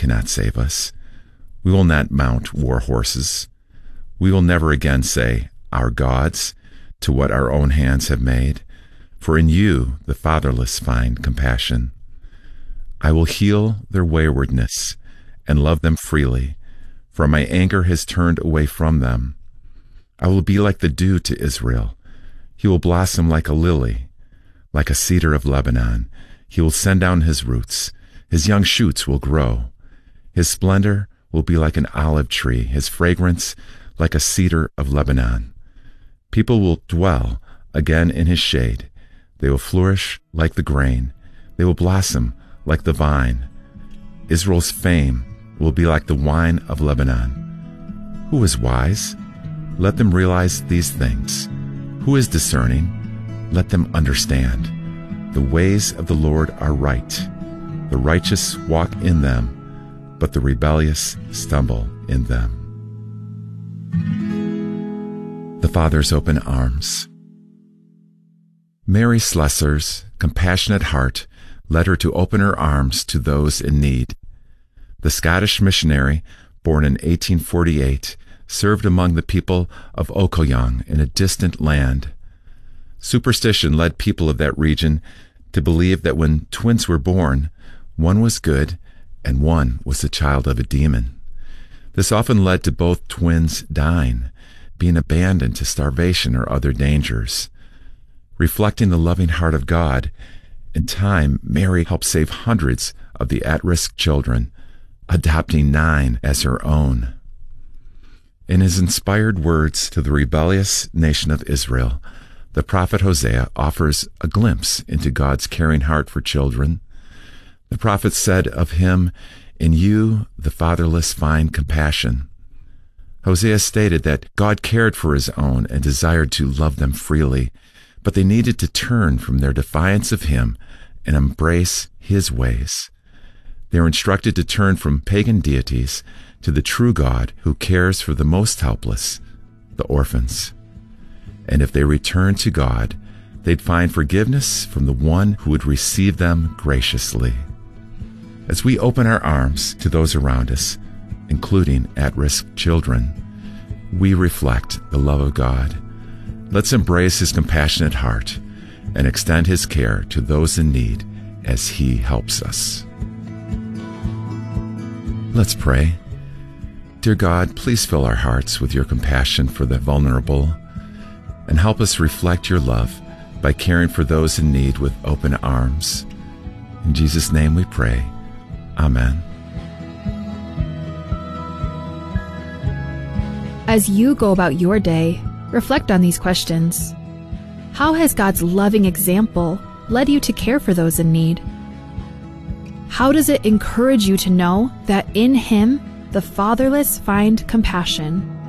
cannot save us. We will not mount war horses. We will never again say, our gods, to what our own hands have made. For in you the fatherless find compassion. I will heal their waywardness and love them freely, for my anger has turned away from them. I will be like the dew to Israel. He will blossom like a lily, like a cedar of Lebanon. He will send down his roots. His young shoots will grow. His splendor will be like an olive tree, his fragrance like a cedar of Lebanon. People will dwell again in his shade. They will flourish like the grain. They will blossom like the vine. Israel's fame will be like the wine of Lebanon. Who is wise? Let them realize these things. Who is discerning? Let them understand. The ways of the Lord are right. The righteous walk in them, but the rebellious stumble in them. The Father's Open Arms. Mary Slessor's compassionate heart led her to open her arms to those in need. The Scottish missionary, born in 1848, served among the people of Okoyong in a distant land. Superstition led people of that region to believe that when twins were born, one was good and one was the child of a demon. This often led to both twins dying, being abandoned to starvation or other dangers. Reflecting the loving heart of God, in time, Mary helped save hundreds of the at-risk children, adopting 9 as her own. In his inspired words to the rebellious nation of Israel, the prophet Hosea offers a glimpse into God's caring heart for children. The prophet said of him, "In you the fatherless find compassion." Hosea stated that God cared for his own and desired to love them freely, but they needed to turn from their defiance of him and embrace his ways. They are instructed to turn from pagan deities to the true God who cares for the most helpless, the orphans. And if they return to God, they'd find forgiveness from the one who would receive them graciously. As we open our arms to those around us, including at-risk children, we reflect the love of God. Let's embrace his compassionate heart and extend his care to those in need as he helps us. Let's pray. Dear God, please fill our hearts with your compassion for the vulnerable and help us reflect your love by caring for those in need with open arms. In Jesus' name we pray. Amen. As you go about your day, reflect on these questions. How has God's loving example led you to care for those in need? How does it encourage you to know that in Him, the fatherless find compassion?